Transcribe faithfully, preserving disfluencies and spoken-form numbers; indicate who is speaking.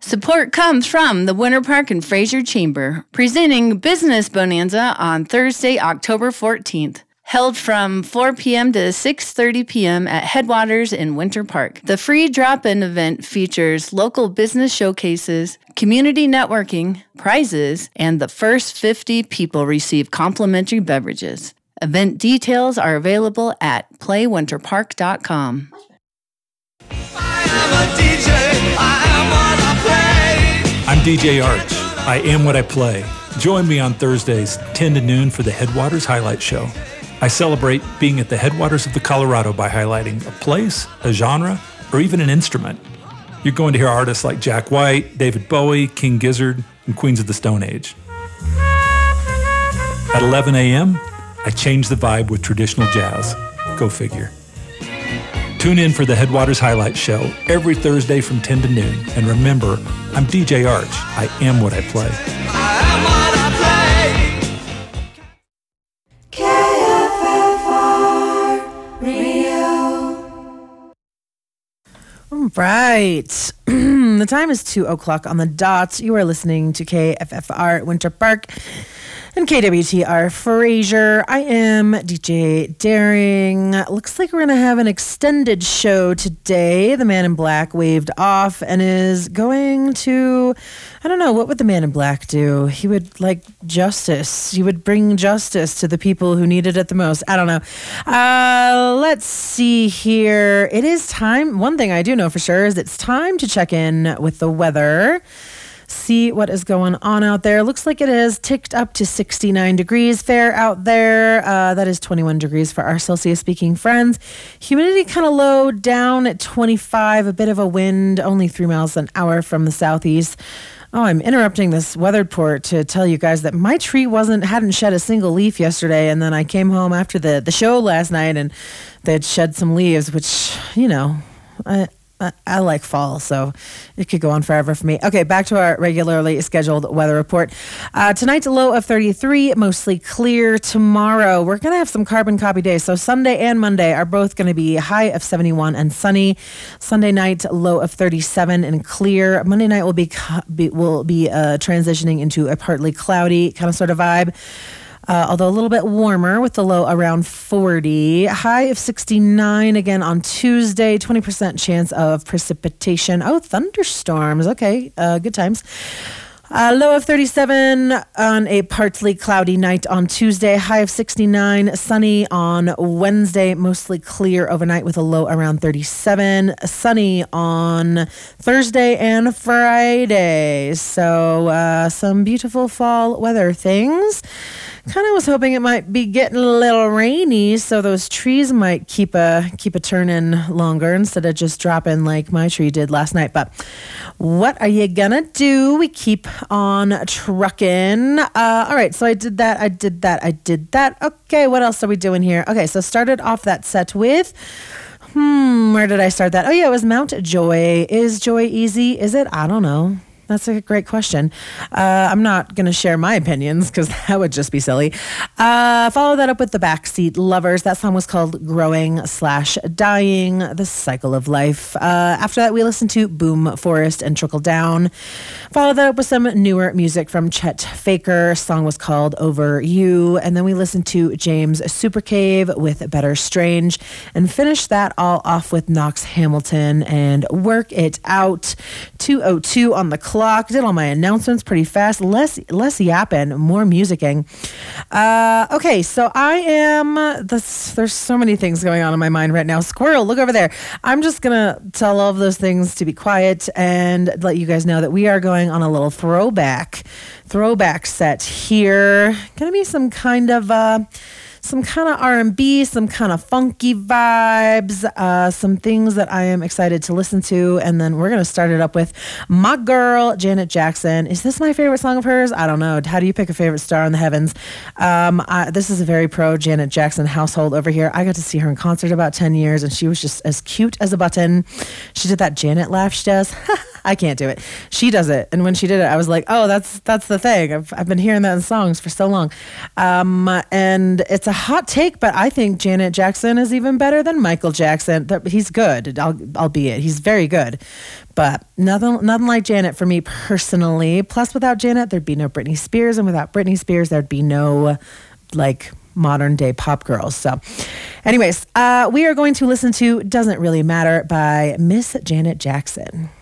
Speaker 1: Support comes from the Winter Park and Fraser Chamber, presenting Business Bonanza on Thursday, October fourteenth. Held from four p.m. to six thirty p.m. at Headwaters in Winter Park. The free drop-in event features local business showcases, community networking, prizes, and the first fifty people receive complimentary beverages. Event details are available at play winter park dot com.
Speaker 2: I am a D J, I am what I play.
Speaker 3: I'm D J Arch. I am what I play. Join me on Thursdays, ten to noon for the Headwaters Highlight Show. I celebrate being at the headwaters of the Colorado by highlighting a place, a genre, or even an instrument. You're going to hear artists like Jack White, David Bowie, King Gizzard, and Queens of the Stone Age. At eleven a.m., I change the vibe with traditional jazz. Go figure. Tune in for the Headwaters Highlight Show every Thursday from ten to noon. And remember, I'm D J Arch. I am what I play.
Speaker 2: I am what I play.
Speaker 4: K F F R Radio.
Speaker 5: Right. The time is two o'clock on the dot. You are listening to K F F R at Winter Park and K W T R Fraser. I am D J Daring. Looks like we're going to have an extended show today. The Man in Black waved off and is going to, I don't know, what would the Man in Black do? He would like justice. He would bring justice to the people who needed it the most. I don't know. Uh, let's see here. It is time. One thing I do know for sure is it's time to check in with the weather. See what is going on out there. Looks like it has ticked up to sixty-nine degrees fair out there. Uh, that is twenty-one degrees for our Celsius speaking friends. Humidity kind of low, down at twenty-five. A bit of a wind, only three miles an hour from the southeast. Oh, I'm interrupting this weather report to tell you guys that my tree wasn't hadn't shed a single leaf yesterday, and then I came home after the the show last night and they had shed some leaves, which, you know, I. I, I like fall, so it could go on forever for me. Okay, back to our regularly scheduled weather report. Uh, tonight, a low of thirty-three, mostly clear. Tomorrow, we're going to have some carbon copy days. So Sunday and Monday are both going to be high of seventy-one and sunny. Sunday night, low of thirty-seven and clear. Monday night will be, be will be uh, transitioning into a partly cloudy kind of sort of vibe. Uh, although a little bit warmer with the low around forty. High of sixty-nine again on Tuesday. twenty percent chance of precipitation. Oh, thunderstorms. Okay, uh, good times. Uh, low of thirty-seven on a partly cloudy night on Tuesday. High of sixty-nine. Sunny on Wednesday. Mostly clear overnight with a low around thirty-seven. Sunny on Thursday and Friday. So uh, some beautiful fall weather things. Kind of was hoping it might be getting a little rainy, so those trees might keep a keep a turning longer instead of just dropping like my tree did last night. But what are you gonna do? We keep on trucking. Uh, all right, so I did that. I did that. I did that. Okay, what else are we doing here? Okay, so started off that set with. Hmm, where did I start that? Oh yeah, it was Mount Joy. Is joy easy? Is it? I don't know. That's a great question. Uh, I'm not going to share my opinions because that would just be silly. Uh, follow that up with the Backseat Lovers. That song was called Growing slash Dying, The Cycle of Life. Uh, after that, we listened to Boom Forest and Trickle Down. Follow that up with some newer music from Chet Faker. Song was called Over You. And then we listened to James Supercave with Better Strange. And finished that all off with Knox Hamilton and Work It Out. two oh two on the clock. Did all my announcements pretty fast. Less less yapping, more musicking. Uh, okay, so I am... This, there's so many things going on in my mind right now. Squirrel, look over there. I'm just going to tell all of those things to be quiet and let you guys know that we are going on a little throwback, throwback set here. Going to be some kind of... Uh, Some kind of R and B, some kind of funky vibes, uh, some things that I am excited to listen to. And then we're going to start it up with my girl, Janet Jackson. Is this my favorite song of hers? I don't know. How do you pick a favorite star in the heavens? Um, I, this is a very pro Janet Jackson household over here. I got to see her in concert about ten years, and she was just as cute as a button. She did that Janet laugh she does. I can't do it. She does it, and when she did it, I was like, "Oh, that's that's the thing." I've I've been hearing that in songs for so long, um, and it's a hot take, but I think Janet Jackson is even better than Michael Jackson. That- He's good, al- albeit he's very good, but nothing nothing like Janet for me personally. Plus, without Janet, there'd be no Britney Spears, and without Britney Spears, there'd be no like modern day pop girls. So, anyways, uh, we are going to listen to "Doesn't Really Matter" by Miss Janet Jackson.